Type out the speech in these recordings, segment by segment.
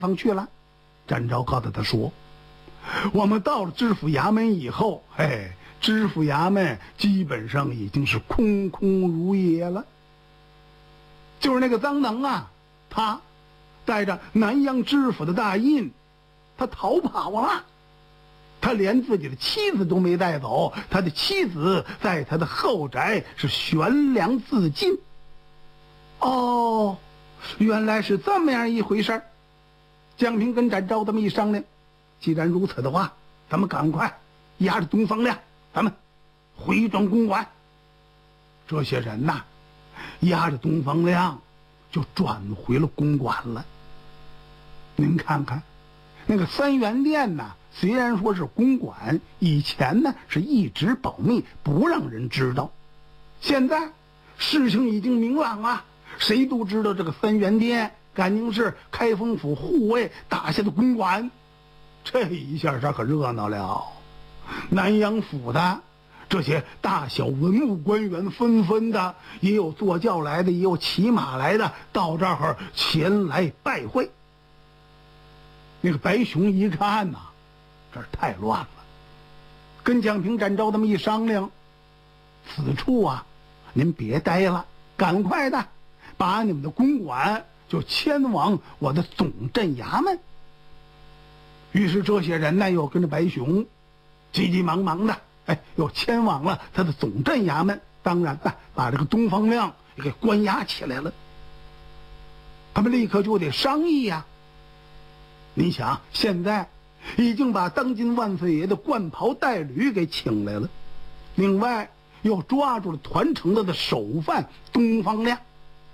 方去了？展昭告诉他说，我们到了知府衙门以后，知府衙门基本上已经是空空如也了。就是那个臧能啊，他带着南阳知府的大印，他逃跑了，他连自己的妻子都没带走，他的妻子在他的后宅是悬梁自尽。哦，原来是这么样一回事儿。江平跟展昭这么一商量，既然如此的话，咱们赶快押着东方亮，咱们回转公馆。这些人呐，押着东方亮就转回了公馆了。您看看那个三元殿呐，虽然说是公馆，以前呢是一直保密，不让人知道。现在事情已经明朗啊，谁都知道这个三元殿赶宁是开封府护卫打下的公馆。这一下这可热闹了，南阳府的这些大小文武官员纷纷的，也有坐轿来的，也有骑马来的，到这儿前来拜会。那个白熊一看呐，这儿太乱了，跟蒋平、展昭这么一商量，此处啊您别待了，赶快的把你们的公馆就迁往我的总镇衙门。于是这些人呢又跟着白熊急急忙忙的又迁往了他的总镇衙门，当然把这个东方亮也给关押起来了。他们立刻就得商议呀。你想现在已经把当今万岁爷的冠袍带履给请来了，另外又抓住了团城的首犯东方亮，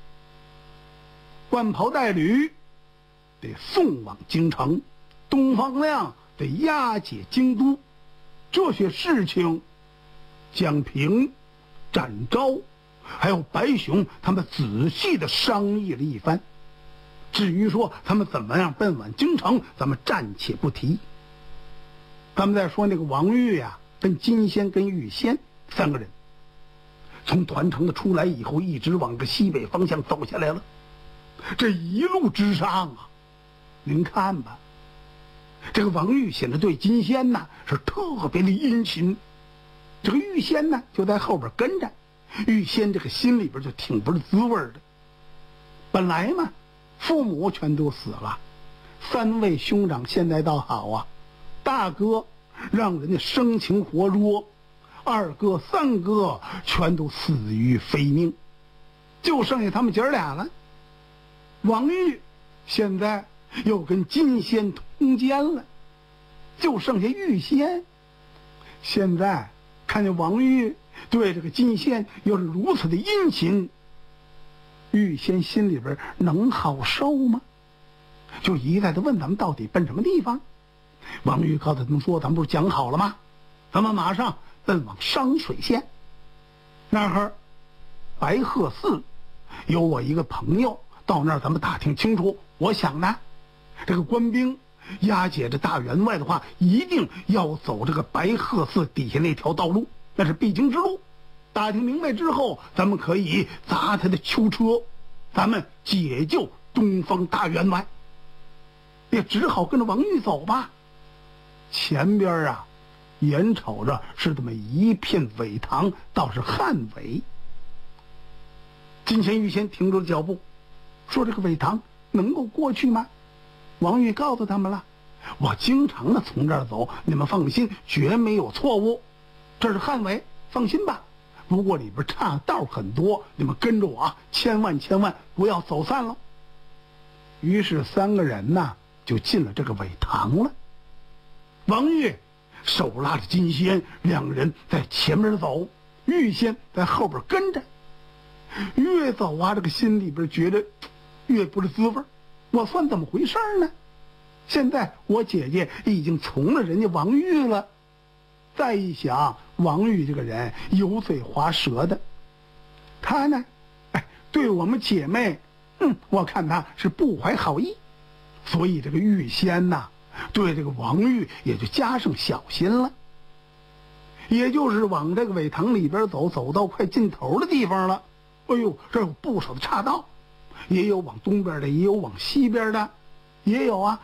冠袍带履得送往京城，东方亮得押解京都。这些事情蒋平、展昭还有白熊他们仔细的商议了一番。至于说他们怎么样奔往京城，咱们暂且不提。咱们再说那个王玉呀，跟金仙跟玉仙三个人从团城的出来以后，一直往这西北方向走下来了。这一路之上啊，您看吧，这个王玉显得对金仙呐是特别的殷勤，这个玉仙呢就在后边跟着。玉仙这个心里边就挺不是滋味的。本来嘛父母全都死了，三位兄长现在倒好啊，大哥让人家生擒活捉，二哥三哥全都死于非命，就剩下他们姐俩了。王玉现在又跟金仙通奸了，就剩下玉仙。现在看见王玉对这个金仙又是如此的殷勤，玉仙心里边能好受吗？就一再的问咱们到底奔什么地方。王玉告诉他们说，咱们不是讲好了吗？咱们马上奔往商水县那儿，白鹤寺有我一个朋友，到那儿咱们打听清楚。我想呢，这个官兵押解着大员外的话，一定要走这个白鹤寺底下那条道路，那是必经之路。打听明白之后，咱们可以砸他的囚车，咱们解救东方大员外。也只好跟着王玉走吧。前边啊眼瞅着是这么一片苇塘，倒是旱苇。金仙玉仙停住了脚步，说这个苇塘能够过去吗？王玉告诉他们了，我经常的从这儿走，你们放心，绝没有错误。这是旱苇，放心吧。不过里边岔道很多，你们跟着我啊，千万不要走散了。于是三个人呢就进了这个苇塘了。王玉手拉着金仙，两个人在前面走，玉仙在后边跟着。越走啊，这个心里边觉得越不是滋味。我算怎么回事呢？现在我姐姐已经从了人家王玉了，再一想，王玉这个人油嘴滑舌的，他呢对我们姐妹我看他是不怀好意，所以这个玉仙呐对这个王玉也就加上小心了。也就是往这个苇塘里边走，走到快尽头的地方了，哎呦，这有不少的岔道，也有往东边的，也有往西边的，也有啊